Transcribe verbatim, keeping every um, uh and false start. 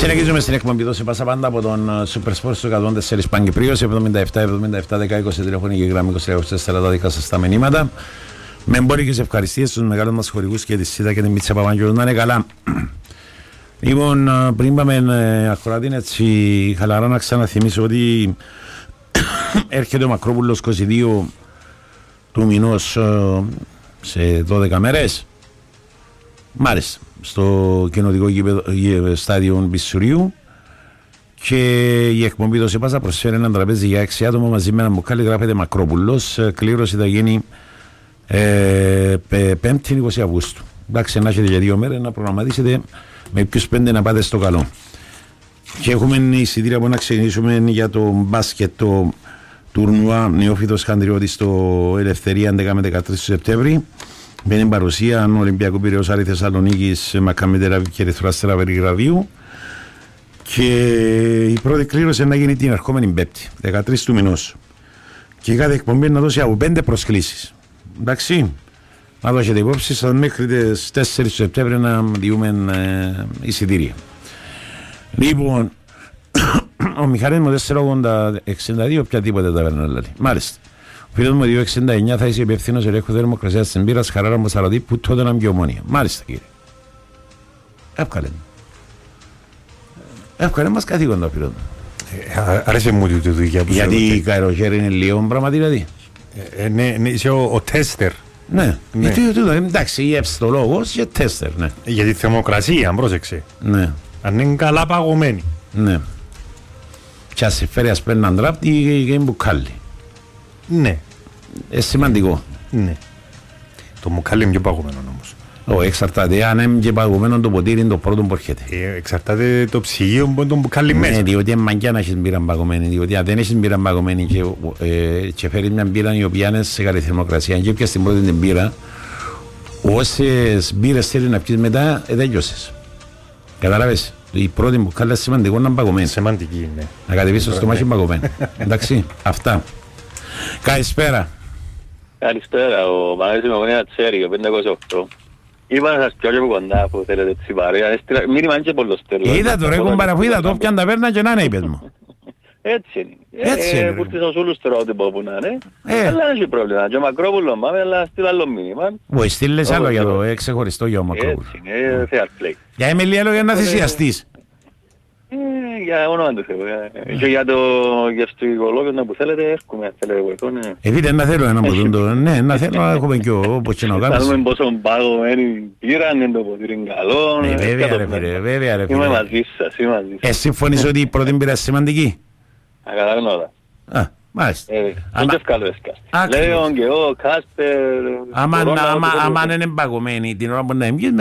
Συνεχίζουμε στην εκπομπή δόση πάσα πάντα από τον Super Sport στο εκατόν τέσσερα Παγκυπρίος, εβδομήντα επτά εβδομήντα επτά δέκα είκοσι τηλεφωνική γραμμή είκοσι τρία είκοσι τέσσερα τα δικά σας τα μηνύματα. Με εμπόρικες ευχαριστίες στους μεγάλους μας χορηγούς και τη ΣΥΤΑ και την Μίτσα Παπαγγελού να είναι καλά. Λοιπόν, πριν πάμε ακροατήν έτσι χαλαρά να ξαναθυμίσω ότι έρχεται ο Μακρόπουλος είκοσι δύο του μηνός σε δώδεκα μέρες. Μάλιστα, στο κοινοτικό στάδιο Μπισσουρίου, και η εκπομπή του ΣΕΠΑΣΑ προσφέρει ένα τραπέζι για έξι άτομα μαζί με ένα μπουκάλι, γράφεται Μακρόπουλος. Κλήρωση θα γίνει ε, πέμπτη είκοσι Αυγούστου. Εντάξει, να έχετε για δύο μέρες να προγραμματίσετε με ποιους πέντε να πάτε στο καλό. Και έχουμε εισιτήρια που να ξεκινήσουμε για το μπάσκετ, το τουρνουά Νεόφυτος Χαντριώτης στο Ελευθερία έντεκα με δεκατρείς του Σεπτέμβρη. Με την παρουσία Ολυμπιακού Πειραιώς Άρη Θεσσαλονίκης, Μακαμίτερα και Ερυθροαστέρα Βελιγραδίου. Και η πρώτη κλήρωση να γίνει την ερχόμενη Πέμπτη, δεκατρείς του μηνός. Και κάθε εκπομπή να δώσει από πέντε προσκλήσεις. Εντάξει, να δώσετε υπόψη σας μέχρι τις τέσσερις του Σεπτέμβρη να διούμε ε, εισιτήρια. Λοιπόν, ο Μιχάλης μου τέσσερα ογδόντα εξήντα δύο οποιαδήποτε τα βέρνα δηλαδή. Μάλιστα. Ο φίλος μου δύο εξήντα εννιά θα είσαι υπευθύνος ελέγχου θερμοκρασίας της μπύρας Χαράρα Μοσαρατή που τότε να μπει Ομόνια. Μάλιστα κύριε. Εύκολα. Εύκολα μας καθήκοντα ο φίλος μου. Ε, άρεσε μου τη δουλειά που. Γιατί η Καϊροχέρη είναι λίγο πράγμα δηλαδή. Ε, ναι, ναι, είσαι ο, ο τέστερ. Ναι, ναι. Γιατί, τούτο, εντάξει, η ευστολόγος και τέστερ, ναι. Για τη θερμοκρασία, αν πρόσεξε. Ναι. Αν είναι καλά παγωμένη. Ναι. Και ας σε φέρει ας παίρνει έναν τραπ ή μπουκάλι. Ναι. Είναι σημαντικό. Ναι. Το μπουκάλι είναι πιο παγωμένο όμως. Όχι, εξαρτάται. Αν είναι και παγωμένο το ποτήρι είναι το πρώτο που έρχεται. Ε, εξαρτάται το ψυγείο που είναι το μπουκάλι μέσα. Ναι, διότι είναι μαγκιά να έχεις μπύρα παγωμένη. Διότι αν δεν έχεις μπύρα παγωμένη και, ε, και φέρεις μια μπύρα η οποία είναι σε καλή θερμοκρασία, αν και πιάσεις την πρώτη την μπύρα, όσες μπύρες θέλει να πιεις μετά, ε, δεν λιώσεις. Κατάλαβες. Η πρώτη μπουκάλα είναι σημαντικό να είναι παγωμένη. Σημαντική, ναι. Να κατεβείς στο στομάχι παγωμένη. Εντάξει, αυτά. Καλησπέρα. Καλησπέρα, ο Παναγιώτης με γωνία Τσέρι, ο πεντακόσια οκτώ. Είπα να σας πιω και από κοντά που θέλετε έτσι παρέα. Μήνυμα είναι και πολλός τέλος. Είδα το ρε κουμπάρα που είδα το, πιαν τα πέρνα και να είναι είπες μου. Έτσι είναι. Έτσι είναι. Που ήρθες ως όλους στερεότυπο που να είναι. Αλλά δεν έχει πρόβλημα. Και ο Μακρόπουλο πάμε, αλλά στείλ άλλο μήνυμα. Βοη, στείλες άλλο για το ξεχωριστό για ο Μακρόπουλο. Έτσι είναι, fair play. Για Εμιλία λόγια για να θυσιαστείς. Για όνομα του Θεού. Και για το γευστικολόγιο που θέλετε, έρχομαι αν θέλετε βοηθώ. Επειδή να θέλω ένα ποτούν το, ναι, να θέλω να έχουμε και όπως και να κάνεις. Θα δούμε πόσο παγωμένη πήραν, είναι το ποτήρι είναι καλό. Βέβαια ρε φίλε, βέβαια ρε φίλε. Είμαι μαζί σας, είμαι μαζί σας. Ε, συμφωνείς ότι η πρώτη πήρα σημαντική. Ακαταγνώτα. Α, μάλιστα. Δεν και ευκάλω έσκας. Λέον και εγώ, Κάσπερ... Άμα είναι παγωμένη την ώρα που να εμπιείς,